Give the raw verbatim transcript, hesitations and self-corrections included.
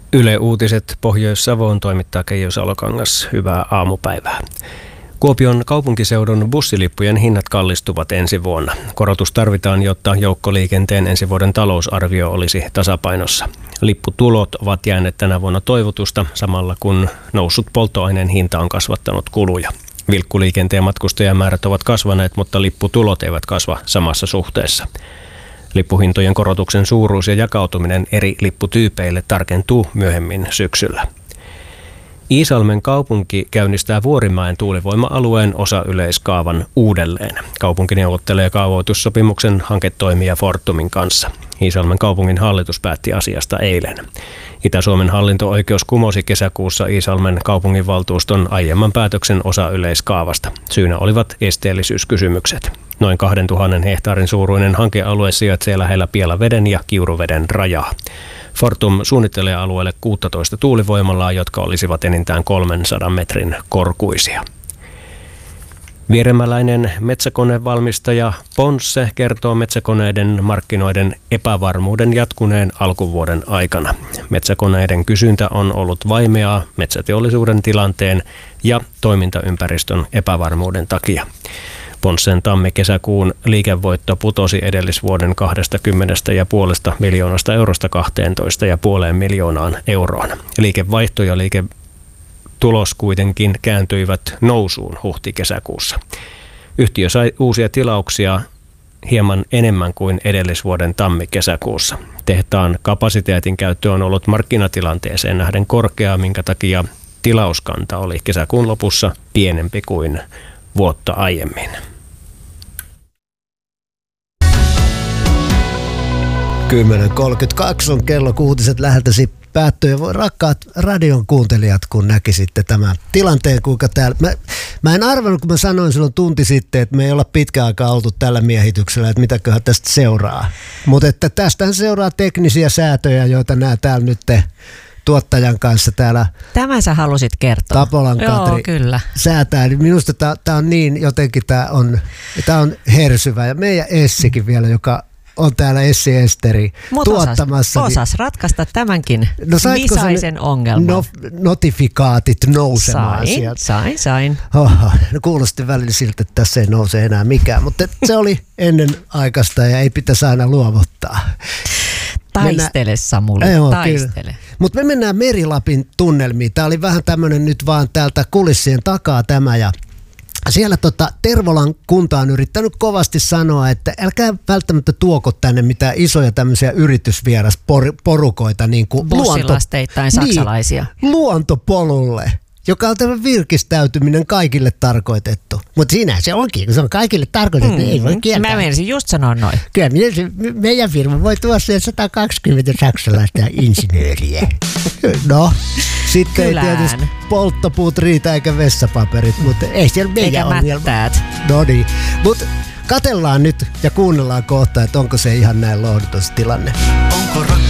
Yle Uutiset Pohjois-Savoon toimittaa Keijo Salokangas. Hyvää aamupäivää. Kuopion kaupunkiseudun bussilippujen hinnat kallistuvat ensi vuonna. Korotus tarvitaan, jotta joukkoliikenteen ensi vuoden talousarvio olisi tasapainossa. Lipputulot ovat jääneet tänä vuonna toivotusta, samalla kun noussut polttoaineen hinta on kasvattanut kuluja. Vilkkuliikenteen matkustajamäärät ovat kasvaneet, mutta lipputulot eivät kasva samassa suhteessa. Lippuhintojen korotuksen suuruus ja jakautuminen eri lipputyypeille tarkentuu myöhemmin syksyllä. Iisalmen kaupunki käynnistää Vuorimäen tuulivoima-alueen osayleiskaavan uudelleen. Kaupunki neuvottelee kaavoitussopimuksen hanketoimija Fortumin kanssa. Iisalmen kaupungin hallitus päätti asiasta eilen. Itä-Suomen hallinto-oikeus kumosi kesäkuussa Iisalmen kaupunginvaltuuston aiemman päätöksen osayleiskaavasta. Syynä olivat esteellisyyskysymykset. Noin kahdentuhannen hehtaarin suuruinen hankealue sijaitsee lähellä Pielaveden ja Kiuruveden rajaa. Fortum suunnittelee alueelle kuusitoista tuulivoimalaa, jotka olisivat enintään kolmensadan metrin korkuisia. Vieremäläinen metsäkonevalmistaja Ponsse kertoo metsäkoneiden markkinoiden epävarmuuden jatkuneen alkuvuoden aikana. Metsäkoneiden kysyntä on ollut vaimeaa metsäteollisuuden tilanteen ja toimintaympäristön epävarmuuden takia. Ponssen tammi-kesäkuun liikevoitto putosi edellisvuoden kaksikymmentä pilkku viisi miljoonasta eurosta kaksitoista pilkku viisi miljoonaan euroon. Liikevaihto ja liiketulos kuitenkin kääntyivät nousuun huhti-kesäkuussa. Yhtiö sai uusia tilauksia hieman enemmän kuin edellisvuoden tammi-kesäkuussa. Tehtaan kapasiteetin käyttö on ollut markkinatilanteeseen nähden korkea, minkä takia tilauskanta oli kesäkuun lopussa pienempi kuin vuotta aiemmin. kymmenen kolmekymmentäkaksi on kello, kun uutiset läheltäsi päättyy. Ja voi rakkaat radion kuuntelijat, kun näkisitte tämän tilanteen, kuinka täällä... Mä, mä en arvannut, kun mä sanoin silloin tunti sitten, että me ei olla pitkään aikaa oltu tällä miehityksellä, että mitäköhän tästä seuraa. Mutta että tästähän seuraa teknisiä säätöjä, joita nämä täällä nyt te tuottajan kanssa täällä. Tämä sä halusit kertoa. Tapolan Katri. Joo, kyllä. Säätää. Minusta tämä on niin, jotenkin tämä on, tää on hersyvä. Ja meidän Essikin vielä, joka on täällä Essi Esteri Mut tuottamassa. Osas, osas ratkaista tämänkin no, visaisen ongelman. No, notifikaatit nousemaan sain, sieltä. Sain, sain. Oho, no kuulosti välillä siltä, että tässä ei nouse enää mikään. Mutta se oli ennen aikaista ja ei pitäisi aina luovuttaa. Taistele, Samuli, Joo, taistele. Mutta me mennään Merilapin tunnelmiin. Tämä oli vähän tämmöinen nyt vaan täältä kulissien takaa tämä. Ja siellä tota, Tervolan kunta on yrittänyt kovasti sanoa, että älkää välttämättä tuoko tänne mitään isoja tämmöisiä yritysvierasporukoita. Niin kuin bussilasteittain luonto, saksalaisia. Niin, luontopolulle, joka on tämä virkistäytyminen kaikille tarkoitettu. Mutta siinä se onkin, kun se on kaikille tarkoitettu, mm-hmm. ei voi kieltää. Mä menisin just sanoa noin. Kyllä meidän firma voi tuoda siihen sata kaksikymmentä saksalaista insinööriä. No, sitten Kylään. Ei tietysti polttopuut riitä eikä vessapaperit, mutta ei siellä meidän ongelma. Eikä mättäät. No niin, mutta katsellaan nyt ja kuunnellaan kohta, että onko se ihan näin lohduton tilanne. Onko